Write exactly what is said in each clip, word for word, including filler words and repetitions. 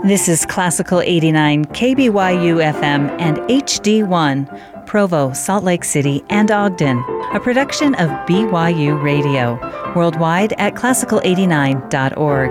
This is Classical eighty-nine, K B Y U F M and H D one, Provo, Salt Lake City, and Ogden, a production of B Y U Radio, worldwide at classical eighty-nine dot org.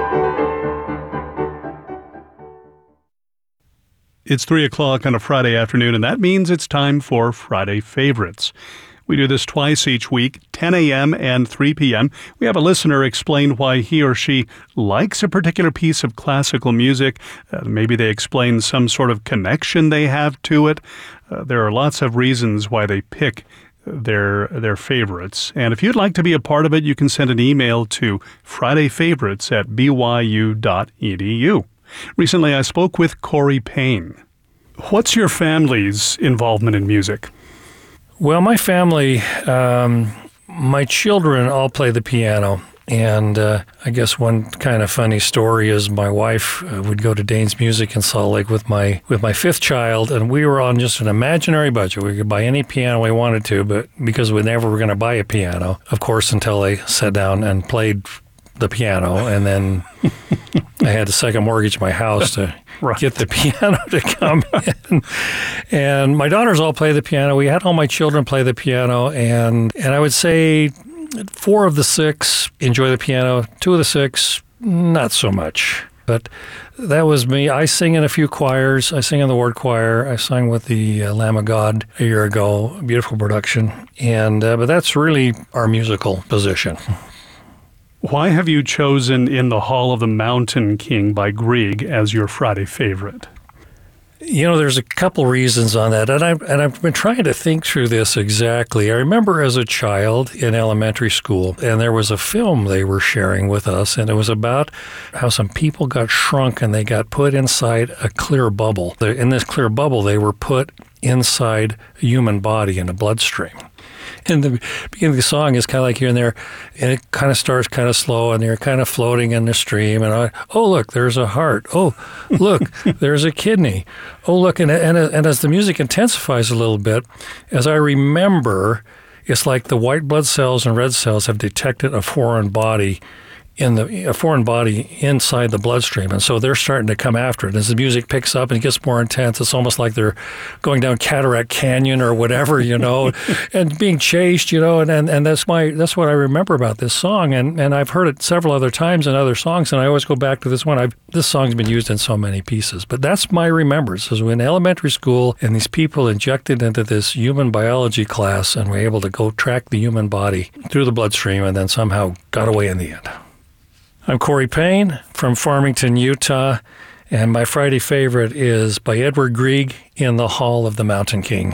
It's three o'clock on a Friday afternoon, and that means it's time for Friday Favorites. We do this twice each week, ten a.m. and three p.m. We have a listener explain why he or she likes a particular piece of classical music. Uh, maybe they explain some sort of connection they have to it. Uh, there are lots of reasons why they pick their their favorites. And if you'd like to be a part of it, you can send an email to fridayfavorites at b y u dot e d u. Recently, I spoke with Corey Payne. What's your family's involvement in music? Well, my family, um, my children all play the piano. And uh, I guess one kind of funny story is my wife uh, would go to Dane's Music in Salt Lake with my with my fifth child, and we were on just an imaginary budget. We could buy any piano we wanted to, but because we never were going to buy a piano, of course, until they sat down and played the piano, and then I had to second mortgage my house to right. get the piano to come in. And my daughters all play the piano. We had all my children play the piano, and and I would say four of the six enjoy the piano. Two of the six, not so much. But that was me. I sing in a few choirs. I sing in the ward choir. I sang with the uh, Lamb of God a year ago. A beautiful production. And uh, but that's really our musical position. Why have you chosen In the Hall of the Mountain King by Grieg as your Friday favorite? You know, there's a couple reasons on that, and I've, and I've been trying to think through this exactly. I remember as a child in elementary school, and there was a film they were sharing with us, and it was about how some people got shrunk and they got put inside a clear bubble. In this clear bubble, they were put inside a human body in a bloodstream. And the beginning of the song is kind of like here and there, and it kind of starts kind of slow, and they're kind of floating in the stream. And I, oh, look, there's a heart. Oh, look, there's a kidney. Oh, look, and, and and as the music intensifies a little bit, as I remember, it's like the white blood cells and red cells have detected a foreign body in the a foreign body inside the bloodstream, and so they're starting to come after it. As the music picks up and it gets more intense, it's almost like they're going down Cataract Canyon or whatever, you know, and being chased, you know, and, and, and that's my that's what I remember about this song, and, and I've heard it several other times in other songs, and I always go back to this one. I've this song's been used in so many pieces, but that's my remembrance. Is in elementary school, and these people injected into this human biology class, and were able to go track the human body through the bloodstream, and then somehow got away in the end. I'm Corey Payne from Farmington, Utah, and my Friday favorite is by Edward Grieg, In the Hall of the Mountain King.